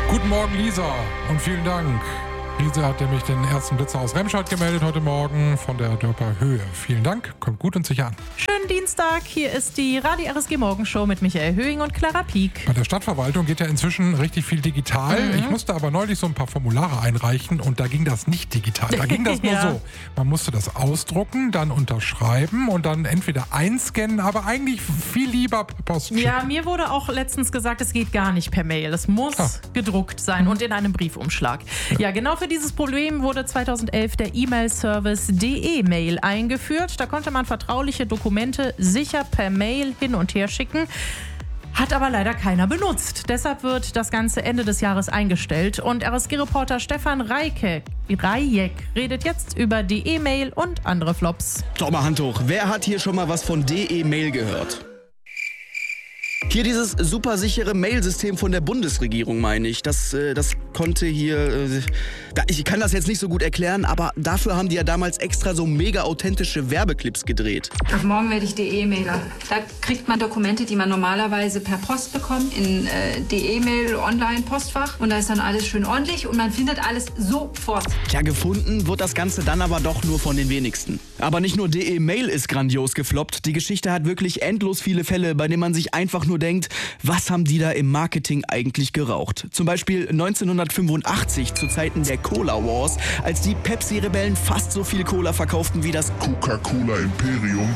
Guten Morgen, Lisa, und vielen Dank. Lisa hat nämlich den ersten Blitzer aus Remscheid gemeldet heute Morgen von der Dörper Höhe. Vielen Dank, kommt gut und sicher an. Schönen Dienstag, hier ist die Radio RSG Morgenshow mit Michael Höhing und Clara Pieck. Bei der Stadtverwaltung geht ja inzwischen richtig viel digital. Ich musste aber neulich so ein paar Formulare einreichen und da ging das nicht digital. Da ging das nur Ja. so. Man musste das ausdrucken, dann unterschreiben und dann entweder einscannen, aber eigentlich viel lieber per Post schicken. Ja, mir wurde auch letztens gesagt, es geht gar nicht per Mail. Es muss gedruckt sein und in einem Briefumschlag. Ja, genau für dieses Problem wurde 2011 der E-Mail-Service DE-Mail eingeführt. Da konnte man vertrauliche Dokumente sicher per Mail hin und her schicken. Hat aber leider keiner benutzt. Deshalb wird das Ganze Ende des Jahres eingestellt. Und RSG-Reporter Stefan Rajek redet jetzt über DE-Mail und andere Flops. Doch mal Hand hoch. Wer hat hier schon mal was von DE-Mail gehört? Hier dieses supersichere Mailsystem von der Bundesregierung, meine ich. Das konnte hier... ich kann das jetzt nicht so gut erklären, aber dafür haben die ja damals extra so mega authentische Werbeclips gedreht. Ab morgen werde ich DE-Mailer. Da kriegt man Dokumente, die man normalerweise per Post bekommt, in DE-Mail, Online-Postfach. Und da ist dann alles schön ordentlich und man findet alles sofort. Tja, gefunden wird das Ganze dann aber doch nur von den wenigsten. Aber nicht nur DE-Mail ist grandios gefloppt. Die Geschichte hat wirklich endlos viele Fälle, bei denen man sich einfach nur denkt, was haben die da im Marketing eigentlich geraucht? Zum Beispiel 1985 zu Zeiten der Cola Wars, als die Pepsi-Rebellen fast so viel Cola verkauften wie das Coca-Cola Imperium.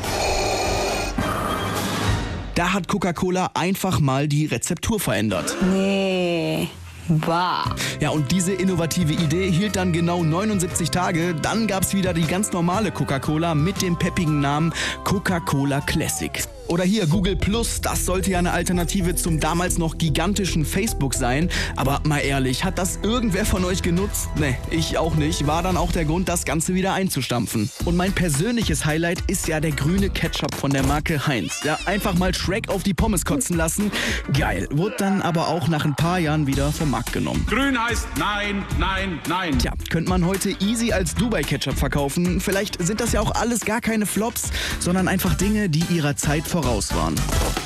Da hat Coca-Cola einfach mal die Rezeptur verändert. Nee. Bah. Ja, und diese innovative Idee hielt dann genau 79 Tage. Dann gab's wieder die ganz normale Coca-Cola mit dem peppigen Namen Coca-Cola Classic. Oder hier Google Plus, das sollte ja eine Alternative zum damals noch gigantischen Facebook sein. Aber mal ehrlich, hat das irgendwer von euch genutzt? Ne, ich auch nicht. War dann auch der Grund, das Ganze wieder einzustampfen. Und mein persönliches Highlight ist ja der grüne Ketchup von der Marke Heinz. Ja, einfach mal Shrek auf die Pommes kotzen lassen. Geil. Wurde dann aber auch nach ein paar Jahren wieder vom Markt genommen. Grün heißt nein, nein, nein. Tja, könnte man heute easy als Dubai-Ketchup verkaufen. Vielleicht sind das ja auch alles gar keine Flops, sondern einfach Dinge, die ihrer Zeit voraus waren.